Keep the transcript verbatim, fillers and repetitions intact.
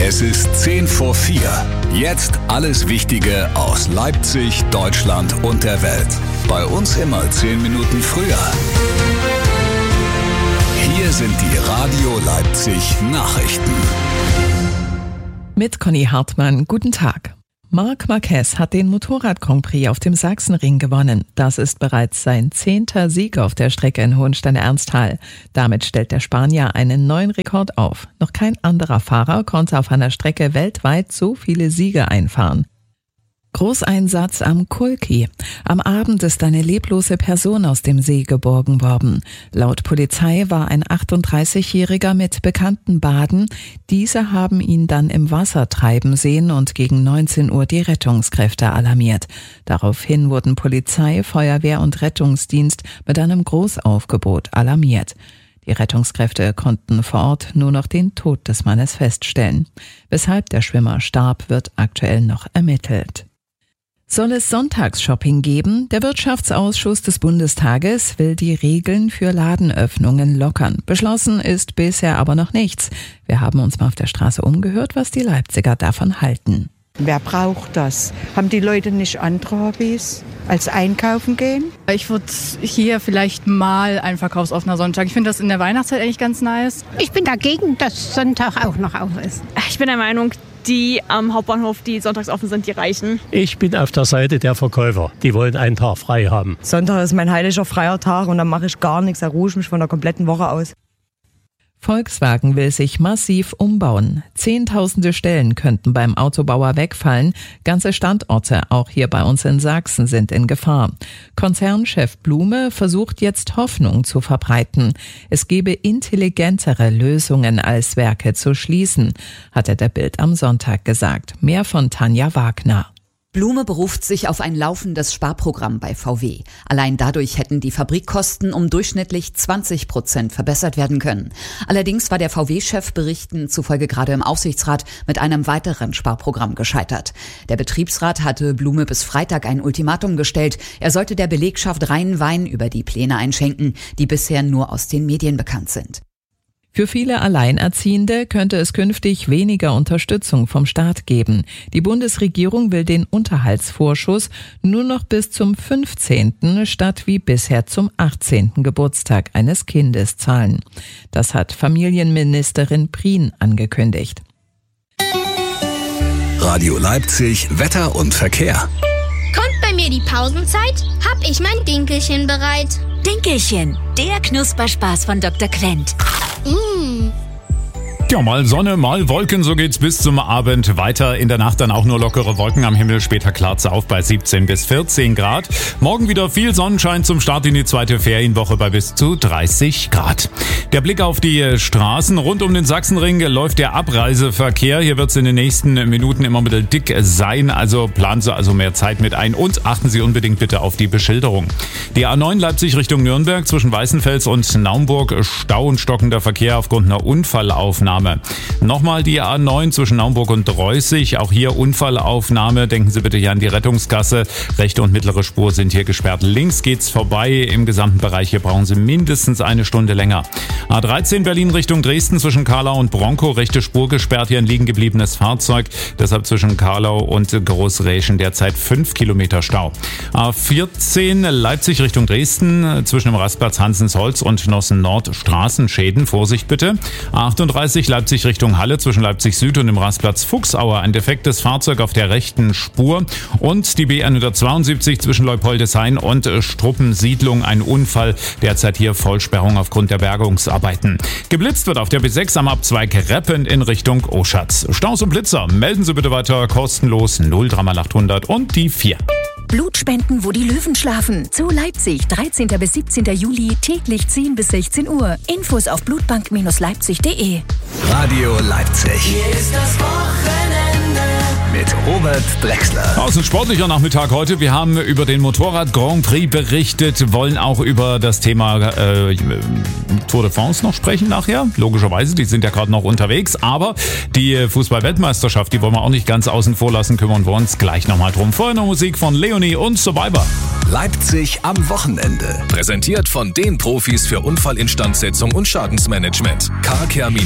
Es ist zehn vor vier. Jetzt alles Wichtige aus Leipzig, Deutschland und der Welt. Bei uns immer zehn Minuten früher. Hier sind die Radio Leipzig Nachrichten. Mit Conny Hartmann, guten Tag. Marc Marquez hat den Motorrad-Grand Prix auf dem Sachsenring gewonnen. Das ist bereits sein zehnter Sieg auf der Strecke in Hohenstein-Ernsthal. Damit stellt der Spanier einen neuen Rekord auf. Noch kein anderer Fahrer konnte auf einer Strecke weltweit so viele Siege einfahren. Großeinsatz am Kulki. Am Abend ist eine leblose Person aus dem See geborgen worden. Laut Polizei war ein achtunddreißigjähriger mit Bekannten baden. Diese haben ihn dann im Wasser treiben sehen und gegen neunzehn Uhr die Rettungskräfte alarmiert. Daraufhin wurden Polizei, Feuerwehr und Rettungsdienst mit einem Großaufgebot alarmiert. Die Rettungskräfte konnten vor Ort nur noch den Tod des Mannes feststellen. Weshalb der Schwimmer starb, wird aktuell noch ermittelt. Soll es Sonntagsshopping geben? Der Wirtschaftsausschuss des Bundestages will die Regeln für Ladenöffnungen lockern. Beschlossen ist bisher aber noch nichts. Wir haben uns mal auf der Straße umgehört, was die Leipziger davon halten. Wer braucht das? Haben die Leute nicht andere Hobbys als einkaufen gehen? Ich würde hier vielleicht mal ein verkaufsoffener Sonntag. Ich finde das in der Weihnachtszeit eigentlich ganz nice. Ich bin dagegen, dass Sonntag auch noch auf ist. Ich bin der Meinung, die am Hauptbahnhof, die sonntags offen sind, die reichen. Ich bin auf der Seite der Verkäufer. Die wollen einen Tag frei haben. Sonntag ist mein heiliger freier Tag und dann mache ich gar nichts. Da ruhe ich mich von der kompletten Woche aus. Volkswagen will sich massiv umbauen. Zehntausende Stellen könnten beim Autobauer wegfallen. Ganze Standorte, auch hier bei uns in Sachsen, sind in Gefahr. Konzernchef Blume versucht jetzt Hoffnung zu verbreiten. Es gebe intelligentere Lösungen als Werke zu schließen, hat er der Bild am Sonntag gesagt. Mehr von Tanja Wagner. Blume beruft sich auf ein laufendes Sparprogramm bei V W. Allein dadurch hätten die Fabrikkosten um durchschnittlich zwanzig Prozent verbessert werden können. Allerdings war der V W-Chef Berichten zufolge gerade im Aufsichtsrat mit einem weiteren Sparprogramm gescheitert. Der Betriebsrat hatte Blume bis Freitag ein Ultimatum gestellt. Er sollte der Belegschaft reinen Wein über die Pläne einschenken, die bisher nur aus den Medien bekannt sind. Für viele Alleinerziehende könnte es künftig weniger Unterstützung vom Staat geben. Die Bundesregierung will den Unterhaltsvorschuss nur noch bis zum fünfzehnten statt wie bisher zum achtzehnten Geburtstag eines Kindes zahlen. Das hat Familienministerin Prien angekündigt. Radio Leipzig, Wetter und Verkehr. Kommt bei mir die Pausenzeit? Hab ich mein Dinkelchen bereit. Dinkelchen, der Knusperspaß von Doktor Quent. Mmh. Ja, mal Sonne, mal Wolken, so geht's bis zum Abend weiter. In der Nacht dann auch nur lockere Wolken am Himmel, später klart's auf bei siebzehn bis vierzehn Grad. Morgen wieder viel Sonnenschein zum Start in die zweite Ferienwoche bei bis zu dreißig Grad. Der Blick auf die Straßen rund um den Sachsenring läuft der Abreiseverkehr. Hier wird's in den nächsten Minuten immer wieder dick sein, also planen Sie also mehr Zeit mit ein und achten Sie unbedingt bitte auf die Beschilderung. Die A neun Leipzig Richtung Nürnberg zwischen Weißenfels und Naumburg, Stau und stockender Verkehr aufgrund einer Unfallaufnahme. Nochmal die A neun zwischen Naumburg und Dreußig, auch hier Unfallaufnahme. Denken Sie bitte hier an die Rettungsgasse. Rechte und mittlere Spur sind hier gesperrt. Links geht's vorbei. Im gesamten Bereich hier brauchen Sie mindestens eine Stunde länger. A dreizehn Berlin Richtung Dresden zwischen Karlau und Bronkow, rechte Spur gesperrt, hier ein liegen gebliebenes Fahrzeug. Deshalb zwischen Karlau und Großräschen derzeit fünf Kilometer Stau. A vierzehn Leipzig Richtung Dresden zwischen dem Rastplatz Hansensholz und Nossen Nord Straßenschäden. Vorsicht bitte. A achtunddreißig Leipzig Richtung Halle zwischen Leipzig Süd und dem Rastplatz Fuchsauer. Ein defektes Fahrzeug auf der rechten Spur. Und die B hundertzweiundsiebzig zwischen Leupoldeshain und Struppensiedlung. Ein Unfall. Derzeit hier Vollsperrung aufgrund der Bergungsarbeiten. Geblitzt wird auf der B sechs am Abzweig Reppen in Richtung Oschatz. Staus und Blitzer. Melden Sie bitte weiter kostenlos null drei mal achthundert und die vier. Blutspenden, wo die Löwen schlafen. Zu Leipzig, dreizehnten bis siebzehnten Juli, täglich zehn bis sechzehn Uhr. Infos auf blutbank Leipzig punkt de. Radio Leipzig. Hier ist das Wochenende. Mit Robert Drechsler. Aus ein sportlicher Nachmittag heute. Wir haben über den Motorrad Grand Prix berichtet, wollen auch über das Thema äh, Tour de France noch sprechen nachher. Logischerweise, die sind ja gerade noch unterwegs. Aber die Fußball-Weltmeisterschaft, die wollen wir auch nicht ganz außen vor lassen. Kümmern wir uns gleich nochmal drum. Vorher noch Musik von Leonie und Survivor. Leipzig am Wochenende. Präsentiert von den Profis für Unfallinstandsetzung und Schadensmanagement. Carcare